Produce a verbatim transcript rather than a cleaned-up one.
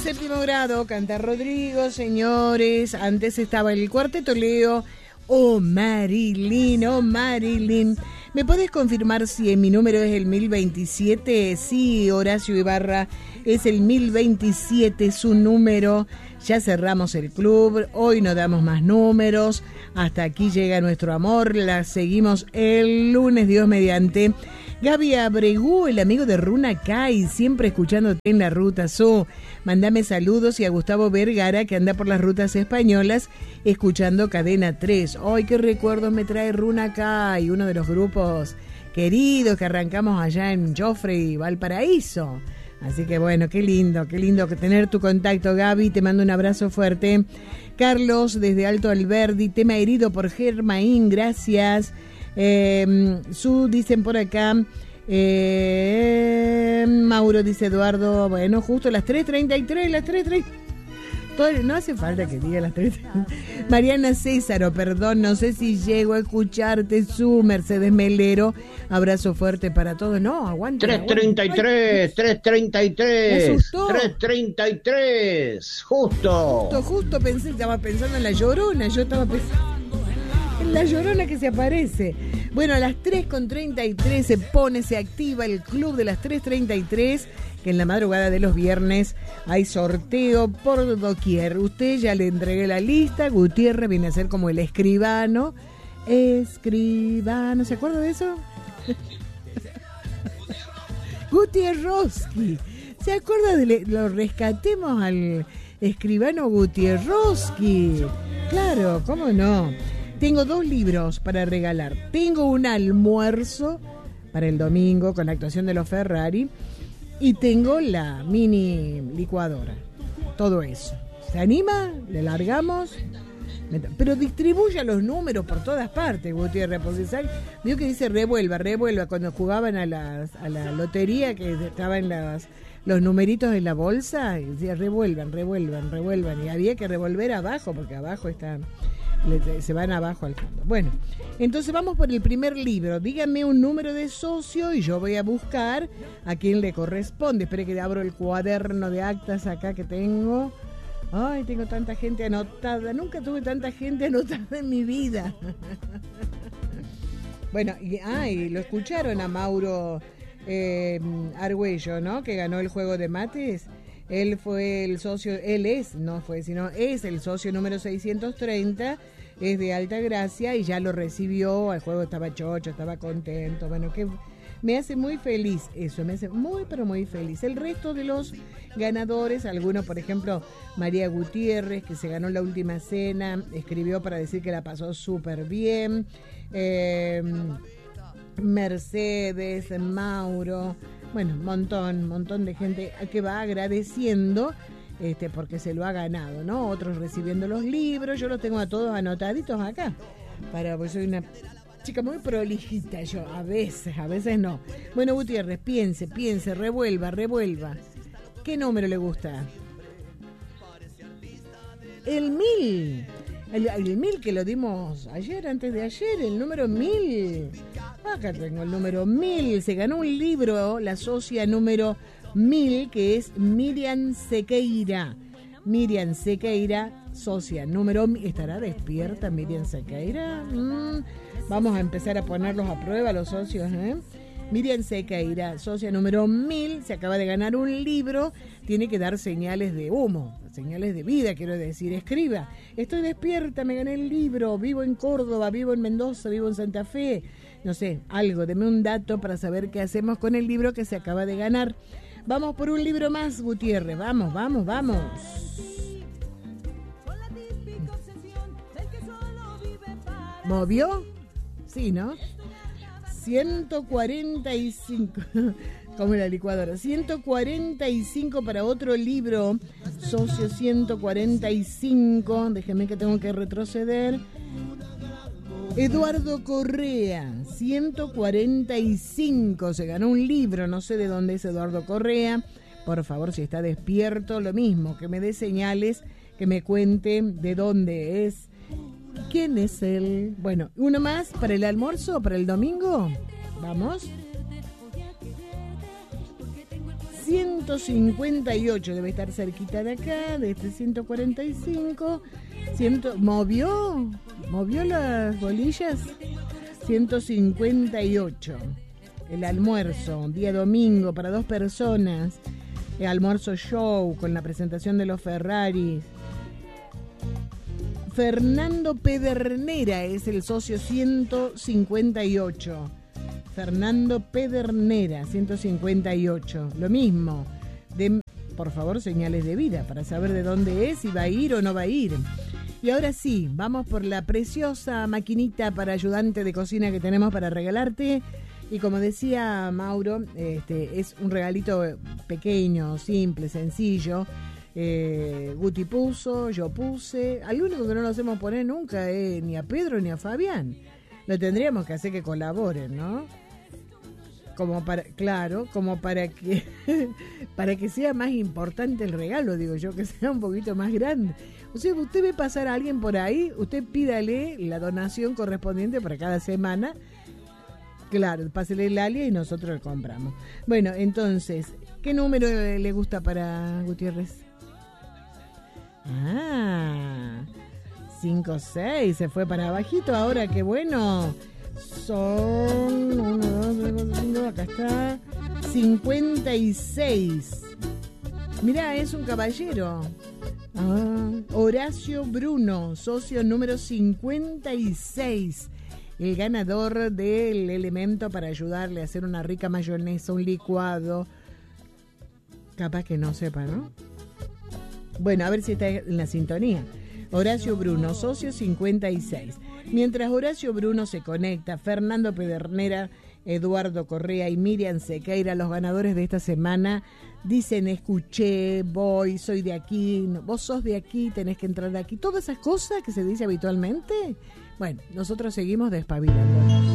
séptimo grado, canta Rodrigo, señores. Antes estaba el Cuarteto Leo. Oh, Marilyn, oh, Marilyn. ¿Me podés confirmar si mi número es el mil veintisiete? Sí, Horacio Ibarra, es el mil veintisiete su número. Ya cerramos el club, hoy no damos más números. Hasta aquí llega nuestro amor, la seguimos el lunes, Dios mediante. Gaby Abregú, el amigo de Runa Kai, siempre escuchándote en la Ruta Sur. Mándame saludos y a Gustavo Vergara, que anda por las rutas españolas, escuchando Cadena tres. ¡Ay, qué recuerdos me trae Runa Kai! Uno de los grupos queridos que arrancamos allá en Joffrey, Valparaíso. Así que bueno, qué lindo, qué lindo tener tu contacto, Gaby. Te mando un abrazo fuerte. Carlos, desde Alto Alberdi, tema herido por Germain, gracias. Eh, Su, dicen por acá, eh, Mauro, dice Eduardo, bueno, justo las tres treinta y tres, las tres treinta. Todo, no hace falta que diga las tres. Mariana Césaro, perdón, no sé si llego a escucharte. Su Mercedes Melero, abrazo fuerte para todos. No, aguanta. tres treinta y tres, tres treinta y tres, tres treinta y tres, justo. Justo, justo pensé, estaba pensando en la Llorona, yo estaba pensando en la Llorona que se aparece. Bueno, a las tres con treinta y tres se pone, se activa el club de las tres treinta y tres, que en la madrugada de los viernes hay sorteo por doquier. Usted ya le entregué la lista, Gutiérrez viene a ser como el escribano. Escribano, ¿se acuerda de eso? Gutierrowski. ¿Se acuerda de le, lo rescatemos al escribano Gutierrowski? Claro, ¿cómo no? Tengo dos libros para regalar. Tengo un almuerzo para el domingo con la actuación de los Ferrari y tengo la mini licuadora. Todo eso. ¿Se anima? ¿Le largamos? Pero distribuya los números por todas partes, Gutiérrez, porque ¿sabes? Vio que dice revuelva, revuelva. Cuando jugaban a, las, a la lotería, que estaban las, los numeritos en la bolsa, y decía revuelvan, revuelvan, revuelvan. Y había que revolver abajo, porque abajo están... se van abajo al fondo. Bueno, entonces vamos por el primer libro. Díganme un número de socio y yo voy a buscar a quien le corresponde. Espere que abro el cuaderno de actas acá que tengo. Ay, tengo tanta gente anotada. Nunca tuve tanta gente anotada en mi vida. Bueno, y, ah, y lo escucharon a Mauro eh, Argüello, ¿no? Que ganó el juego de mates. Él fue el socio, él es, no fue, sino es el socio número seiscientos treinta, es de Altagracia y ya lo recibió, el juego estaba chocho, estaba contento, bueno, que me hace muy feliz eso, me hace muy pero muy feliz. El resto de los ganadores, algunos, por ejemplo, María Gutiérrez, que se ganó la última cena, escribió para decir que la pasó súper bien, eh, Mercedes, Mauro... Bueno, un montón, un montón de gente que va agradeciendo este, porque se lo ha ganado, ¿no? Otros recibiendo los libros, yo los tengo a todos anotaditos acá. Para, pues soy una chica muy prolijita yo, a veces, a veces no. Bueno, Gutiérrez, piense, piense, revuelva, revuelva. ¿Qué número le gusta? El mil. El, el mil que lo dimos ayer, antes de ayer, el número mil. Acá tengo el número mil. Se ganó un libro, la socia número mil, que es Miriam Sequeira. Miriam Sequeira, socia número mil. ¿Estará despierta Miriam Sequeira? Mm, vamos a empezar a ponerlos a prueba los socios, ¿eh? Miriam Sequeira, socia número mil, se acaba de ganar un libro, tiene que dar señales de humo, señales de vida, quiero decir, escriba, estoy despierta, me gané el libro, vivo en Córdoba, vivo en Mendoza, vivo en Santa Fe, no sé, algo, deme un dato para saber qué hacemos con el libro que se acaba de ganar. Vamos por un libro más, Gutiérrez, vamos, vamos, vamos. ¿Movió? Sí, ¿no? ciento cuarenta y cinco, como la licuadora, ciento cuarenta y cinco para otro libro, socio ciento cuarenta y cinco, déjeme que tengo que retroceder. Eduardo Correa, ciento cuarenta y cinco, se ganó un libro, no sé de dónde es Eduardo Correa, por favor, si está despierto, lo mismo, que me dé señales, que me cuente de dónde es. ¿Quién es él? Bueno, uno más para el almuerzo, para el domingo. Vamos. ciento cincuenta y ocho, debe estar cerquita de acá, de este ciento cuarenta y cinco. cien, ¿Movió? ¿Movió las bolillas? ciento cincuenta y ocho. El almuerzo, día domingo, para dos personas. El almuerzo show con la presentación de los Ferraris. Fernando Pedernera es el socio ciento cincuenta y ocho. Fernando Pedernera, ciento cincuenta y ocho. Lo mismo. De, por favor, señales de vida para saber de dónde es, si va a ir o no va a ir. Y ahora sí, vamos por la preciosa maquinita para ayudante de cocina que tenemos para regalarte. Y como decía Mauro, este, es un regalito pequeño, simple, sencillo. Eh, Guti puso, yo puse. Al único que no lo hacemos poner nunca es ni a Pedro ni a Fabián. Lo tendríamos que hacer que colaboren, ¿no? Como para, claro, como para que para que sea más importante el regalo, digo yo, que sea un poquito más grande. O sea, usted ve pasar a alguien por ahí, usted pídale la donación correspondiente para cada semana. Claro, pásele el alia y nosotros le compramos. Bueno, entonces, ¿qué número le gusta para Gutiérrez? Ah, cinco seis, se fue para abajito ahora, qué bueno. Son uno, dos, tres, cinco, acá está cincuenta y seis. Mirá, es un caballero. Ah, Horacio Bruno, socio número cincuenta y seis. El ganador del elemento para ayudarle a hacer una rica mayonesa, un licuado. Capaz que no sepa, ¿no? Bueno, a ver si está en la sintonía. Horacio Bruno, socio cincuenta y seis. Mientras Horacio Bruno se conecta, Fernando Pedernera, Eduardo Correa y Miriam Sequeira, los ganadores de esta semana, dicen: escuché, voy, soy de aquí, vos sos de aquí, tenés que entrar de aquí. Todas esas cosas que se dice habitualmente. Bueno, nosotros seguimos despabilando.